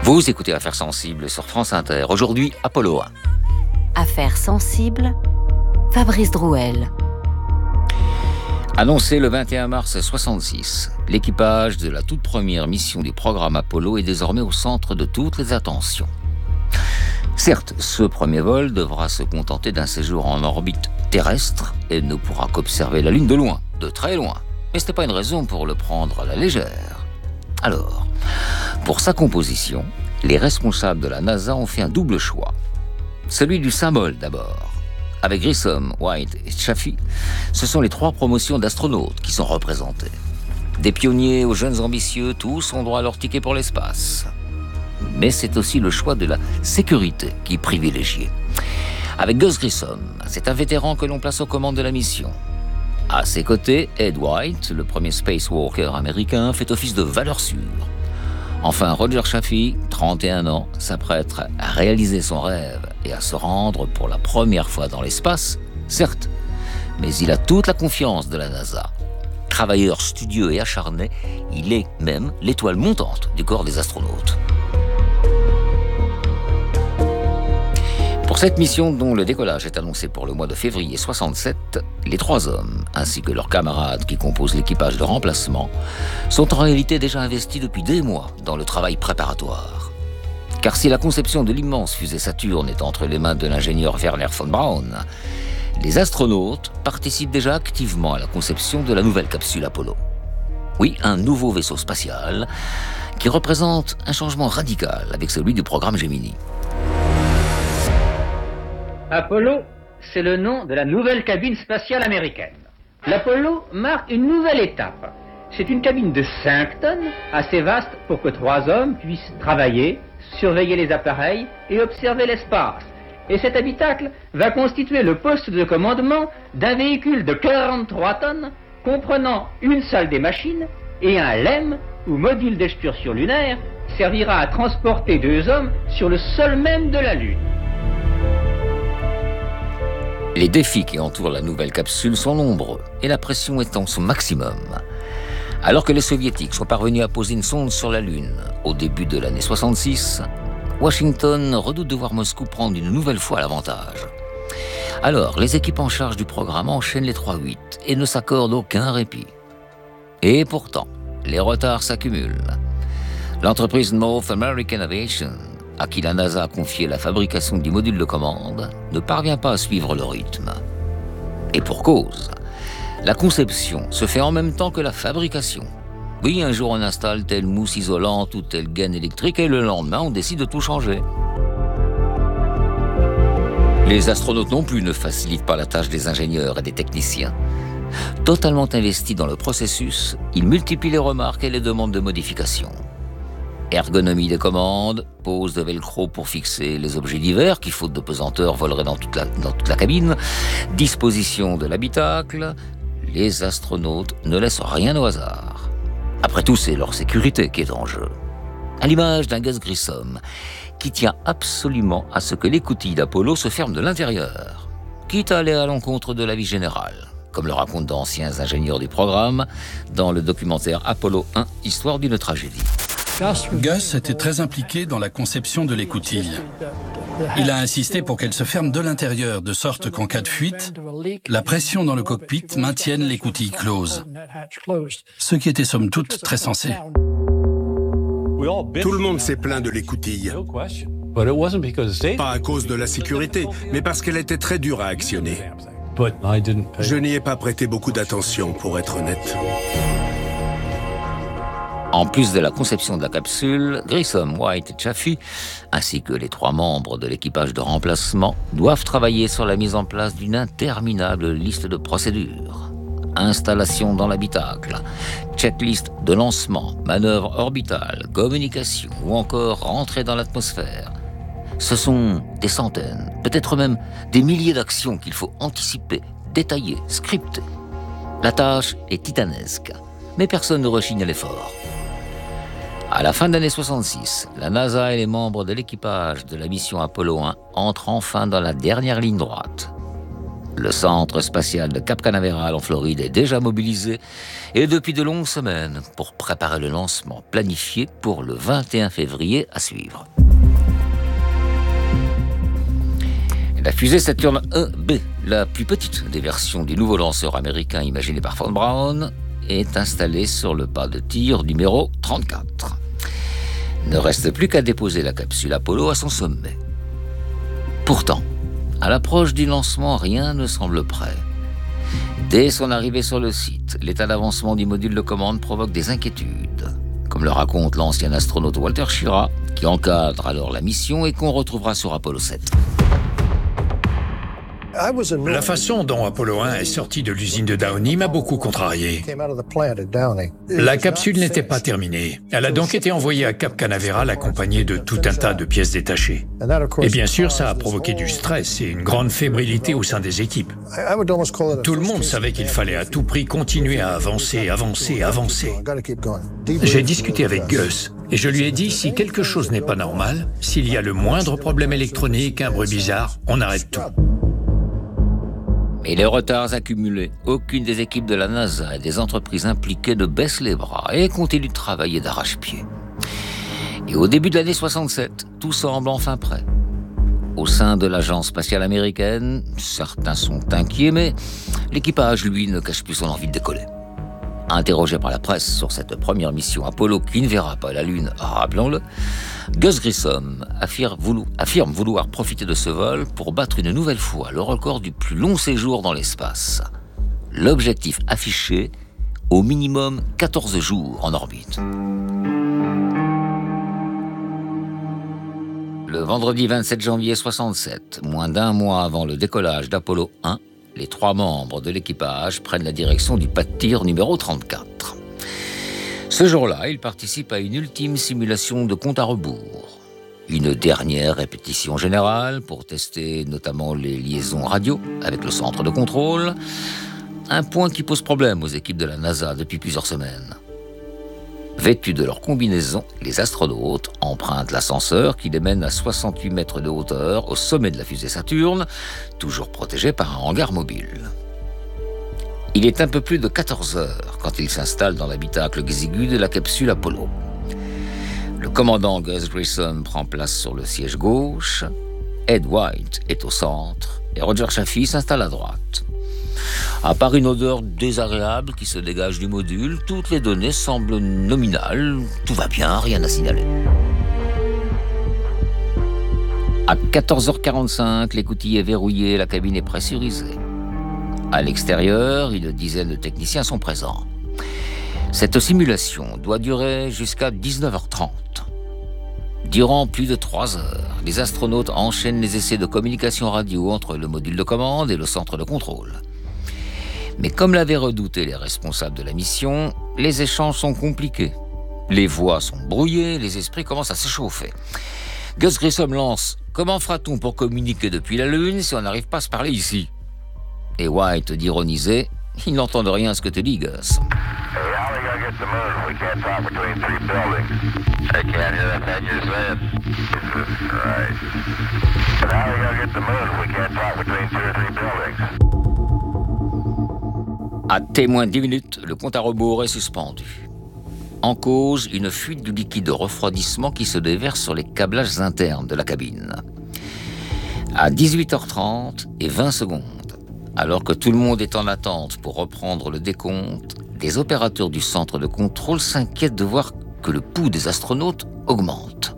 Vous écoutez Affaires sensibles sur France Inter. Aujourd'hui, Apollo 1. Affaires sensibles, Fabrice Drouel. Annoncé le 21 mars 1966, l'équipage de la toute première mission du programme Apollo est désormais au centre de toutes les attentions. Certes, ce premier vol devra se contenter d'un séjour en orbite terrestre et ne pourra qu'observer la Lune de loin, de très loin. Mais ce n'est pas une raison pour le prendre à la légère. Alors, pour sa composition, les responsables de la NASA ont fait un double choix. Celui du symbole d'abord. Avec Grissom, White et Chaffee, ce sont les trois promotions d'astronautes qui sont représentées. Des pionniers aux jeunes ambitieux, tous ont droit à leur ticket pour l'espace. Mais c'est aussi le choix de la sécurité qui est privilégié. Avec Gus Grissom, c'est un vétéran que l'on place aux commandes de la mission. À ses côtés, Ed White, le premier spacewalker américain, fait office de valeur sûre. Enfin, Roger Chaffee, 31 ans, s'apprête à réaliser son rêve et à se rendre pour la première fois dans l'espace, certes, mais il a toute la confiance de la NASA. Travailleur studieux et acharné, il est même l'étoile montante du corps des astronautes. Pour cette mission, dont le décollage est annoncé pour le mois de février 67, les trois hommes, ainsi que leurs camarades qui composent l'équipage de remplacement, sont en réalité déjà investis depuis des mois dans le travail préparatoire. Car si la conception de l'immense fusée Saturne est entre les mains de l'ingénieur Wernher von Braun, les astronautes participent déjà activement à la conception de la nouvelle capsule Apollo. Oui, un nouveau vaisseau spatial qui représente un changement radical avec celui du programme Gemini. Apollo, c'est le nom de la nouvelle cabine spatiale américaine. L'Apollo marque une nouvelle étape. C'est une cabine de 5 tonnes, assez vaste pour que 3 hommes puissent travailler, surveiller les appareils et observer l'espace. Et cet habitacle va constituer le poste de commandement d'un véhicule de 43 tonnes, comprenant une salle des machines et un LEM, ou module d'excursion lunaire, servira à transporter 2 hommes sur le sol même de la Lune. Les défis qui entourent la nouvelle capsule sont nombreux et la pression est en son maximum. Alors que les soviétiques sont parvenus à poser une sonde sur la Lune au début de l'année 66, Washington redoute de voir Moscou prendre une nouvelle fois l'avantage. Alors, les équipes en charge du programme enchaînent les 3-8 et ne s'accordent aucun répit. Et pourtant, les retards s'accumulent. L'entreprise North American Aviation, à qui la NASA a confié la fabrication du module de commande, ne parvient pas à suivre le rythme. Et pour cause, la conception se fait en même temps que la fabrication. Oui, un jour on installe telle mousse isolante ou telle gaine électrique et le lendemain on décide de tout changer. Les astronautes non plus ne facilitent pas la tâche des ingénieurs et des techniciens. Totalement investis dans le processus, ils multiplient les remarques et les demandes de modification. Ergonomie des commandes, pose de velcro pour fixer les objets divers qui, faute de pesanteur, voleraient dans toute la cabine, disposition de l'habitacle, les astronautes ne laissent rien au hasard. Après tout, c'est leur sécurité qui est en jeu. À l'image d'un Gus Grissom, qui tient absolument à ce que l'écoutille d'Apollo se ferme de l'intérieur, quitte à aller à l'encontre de l'avis général, comme le racontent d'anciens ingénieurs du programme dans le documentaire Apollo 1, Histoire d'une tragédie. Gus était très impliqué dans la conception de l'écoutille. Il a insisté pour qu'elle se ferme de l'intérieur, de sorte qu'en cas de fuite, la pression dans le cockpit maintienne l'écoutille close. Ce qui était somme toute très sensé. Tout le monde s'est plaint de l'écoutille. Pas à cause de la sécurité, mais parce qu'elle était très dure à actionner. Je n'y ai pas prêté beaucoup d'attention, pour être honnête. En plus de la conception de la capsule, Grissom, White et Chaffee, ainsi que les 3 membres de l'équipage de remplacement, doivent travailler sur la mise en place d'une interminable liste de procédures. Installation dans l'habitacle, checklist de lancement, manœuvre orbitale, communication ou encore rentrée dans l'atmosphère. Ce sont des centaines, peut-être même des milliers d'actions qu'il faut anticiper, détailler, scripter. La tâche est titanesque, mais personne ne rechigne à l'effort. À la fin de l'année 66, la NASA et les membres de l'équipage de la mission Apollo 1 entrent enfin dans la dernière ligne droite. Le centre spatial de Cap Canaveral en Floride est déjà mobilisé et depuis de longues semaines pour préparer le lancement planifié pour le 21 février à suivre. La fusée Saturn 1B, la plus petite des versions du nouveau lanceur américain imaginé par von Braun, est installée sur le pas de tir numéro 34. Ne reste plus qu'à déposer la capsule Apollo à son sommet. Pourtant, à l'approche du lancement, rien ne semble prêt. Dès son arrivée sur le site, l'état d'avancement du module de commande provoque des inquiétudes, comme le raconte l'ancien astronaute Walter Schirra, qui encadre alors la mission et qu'on retrouvera sur Apollo 7. La façon dont Apollo 1 est sorti de l'usine de Downey m'a beaucoup contrarié. La capsule n'était pas terminée. Elle a donc été envoyée à Cap Canaveral accompagnée de tout un tas de pièces détachées. Et bien sûr, ça a provoqué du stress et une grande fébrilité au sein des équipes. Tout le monde savait qu'il fallait à tout prix continuer à avancer. J'ai discuté avec Gus et je lui ai dit si quelque chose n'est pas normal, s'il y a le moindre problème électronique, un bruit bizarre, on arrête tout. Mais les retards accumulés, aucune des équipes de la NASA et des entreprises impliquées ne baisse les bras et continue de travailler d'arrache-pied. Et au début de l'année 67, tout semble enfin prêt. Au sein de l'agence spatiale américaine, certains sont inquiets, mais l'équipage, lui, ne cache plus son envie de décoller. Interrogé par la presse sur cette première mission Apollo qui ne verra pas la Lune, rappelons-le, Gus Grissom affirme vouloir profiter de ce vol pour battre une nouvelle fois le record du plus long séjour dans l'espace. L'objectif affiché, au minimum 14 jours en orbite. Le vendredi 27 janvier 67, moins d'un mois avant le décollage d'Apollo 1, les 3 membres de l'équipage prennent la direction du pas de tir numéro 34. Ce jour-là, ils participent à une ultime simulation de compte à rebours. Une dernière répétition générale pour tester notamment les liaisons radio avec le centre de contrôle, un point qui pose problème aux équipes de la NASA depuis plusieurs semaines. Vêtus de leur combinaison, les astronautes empruntent l'ascenseur qui les mène à 68 mètres de hauteur au sommet de la fusée Saturne, toujours protégée par un hangar mobile. Il est un peu plus de 14 heures quand ils s'installent dans l'habitacle exigu de la capsule Apollo. Le commandant Gus Grissom prend place sur le siège gauche, Ed White est au centre et Roger Chaffee s'installe à droite. À part une odeur désagréable qui se dégage du module, toutes les données semblent nominales, tout va bien, rien à signaler. À 14h45, l'écoutille est verrouillée, la cabine est pressurisée. À l'extérieur, une dizaine de techniciens sont présents. Cette simulation doit durer jusqu'à 19h30. Durant plus de 3 heures, les astronautes enchaînent les essais de communication radio entre le module de commande et le centre de contrôle. Mais comme l'avaient redouté les responsables de la mission, les échanges sont compliqués. Les voix sont brouillées, les esprits commencent à s'échauffer. Gus Grissom lance « Comment fera-t-on pour communiquer depuis la Lune si on n'arrive pas à se parler ici ?» Et White d'ironiser « Ils n'entendent rien à ce que te dit, Gus. » À témoin 10 minutes, le compte à rebours est suspendu. En cause, une fuite du liquide de refroidissement qui se déverse sur les câblages internes de la cabine. À 18h30 et 20 secondes, alors que tout le monde est en attente pour reprendre le décompte, les opérateurs du centre de contrôle s'inquiètent de voir que le pouls des astronautes augmente.